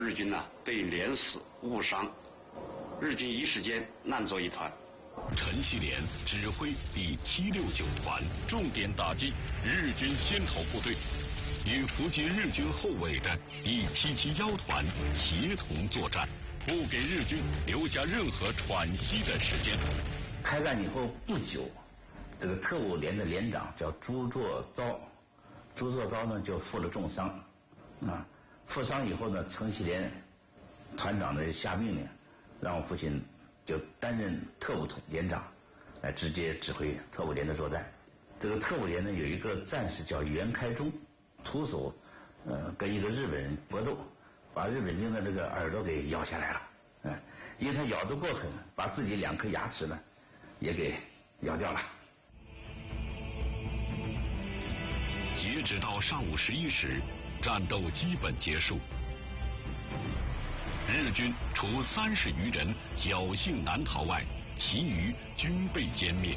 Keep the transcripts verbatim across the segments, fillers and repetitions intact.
日军呢被连死误伤，日军一时间乱作一团。 陈锡联指挥第七六九团重点打击日军先头部队，与伏击日军后卫的第七七幺团协同作战，不给日军留下任何喘息的时间。 开战以后不久，这个特务连的连长叫朱作昭，朱作昭呢就负了重伤，啊，负伤以后呢，陈锡联团长呢下命令，让我父亲就担任特务统连长，来直接指挥特务连的作战。这个特务连呢有一个战士叫袁开忠，徒手呃跟一个日本人搏斗，把日本兵的这个耳朵给咬下来了，嗯、呃，因为他咬得过狠，把自己两颗牙齿呢也给咬掉了。 截止到上午十一时，战斗基本结束。日军除三十余人侥幸难逃外，其余均被歼灭。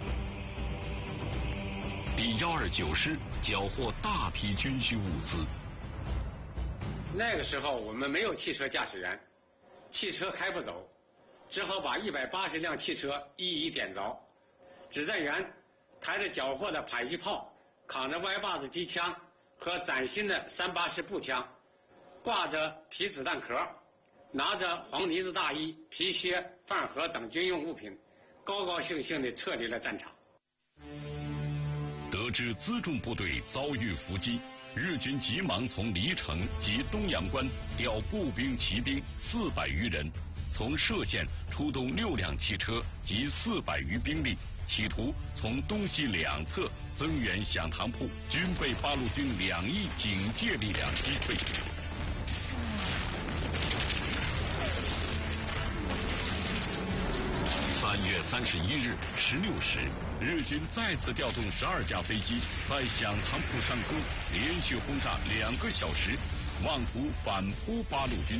第一二九师缴获大批军需物资。 那个时候我们没有汽车驾驶员，汽车开不走，只好把一百八十辆汽车一一点着。指战员抬着缴获的迫击炮，扛着歪把子机枪和崭新的三八式步枪，挂着皮子弹壳，拿着黄呢子大衣、皮靴、饭盒等军用物品，高高兴兴地撤离了战场。 得知辎重部队遭遇伏击，日军急忙从黎城及东阳关调步兵、骑兵四百余人，从歙县出动六辆汽车及四百余兵力，企图从东西两侧增援响堂铺，均被八路军两翼警戒力量击退。三月三十一日十六时，日军再次调动十二架飞机，在响堂铺上空连续轰炸两个小时，妄图反扑八路军。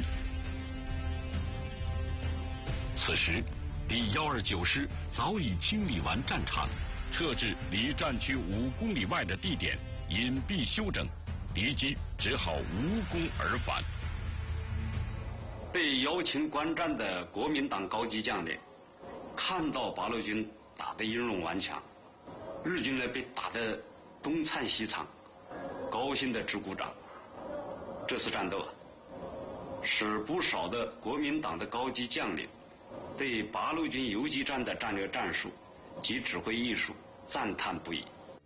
此时，第一二九师早已清理完战场，撤至离战区五公里外的地点隐蔽休整，敌机只好无功而返。 被邀请观战的国民党高级将领看到八路军打得英勇顽强，日军呢被打得东窜西藏，高兴的直鼓掌。这次战斗啊，使不少的国民党的高级将领对八路军游击战的战略战术及指挥艺术赞叹不已。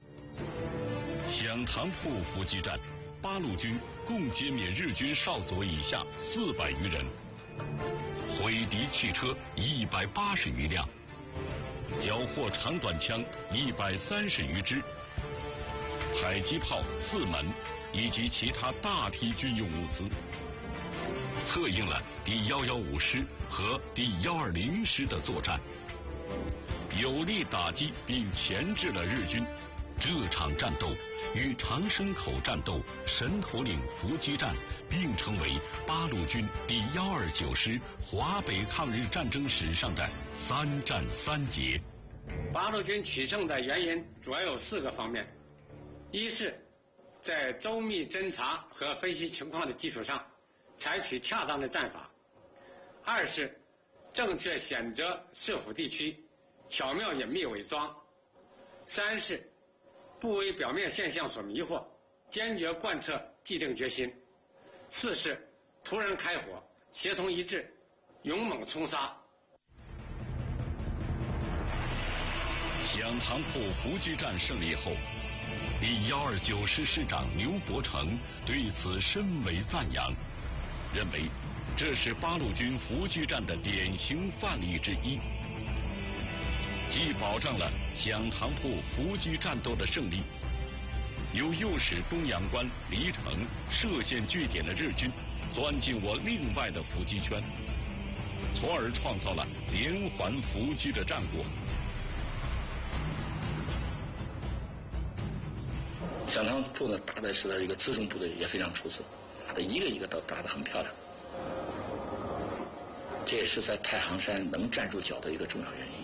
响堂铺伏击战，八路军共歼灭日军哨所以下四百余人，毁敌汽车一百八十余辆，缴获长短枪一百三十余支，迫击炮四门，以及其他大批军用物资，策应了第一一五师和第一二零师的作战，有力打击并钳制了日军。这场战斗与长生口战斗、神头岭伏击战并称为八路军第一二九师华北抗日战争史上的三战三捷。 八路军取胜的原因主要有四个方面：一是在周密侦查和分析情况的基础上，采取恰当的战法；二是正确选择设伏地区，巧妙隐秘伪装；三是不为表面现象所迷惑，坚决贯彻既定决心；四是突然开火，协同一致，勇猛冲杀。 响堂铺伏击战胜利后，第一二九师师长刘伯承对此深为赞扬，认为这是八路军伏击战的典型范例之一，既保障了响堂铺伏击战斗的胜利，又诱使东阳关、黎城、歙县据点的日军钻进我另外的伏击圈，从而创造了连环伏击的战果。 响堂铺呢打的是他这个辎重部队也非常出色，打的一个一个都打得很漂亮，这也是在太行山能站住脚的一个重要原因。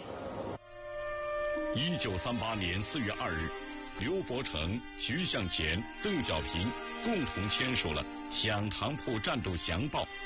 一九三八年四月二日，刘伯承、徐向前、邓小平共同签署了响堂铺战斗详报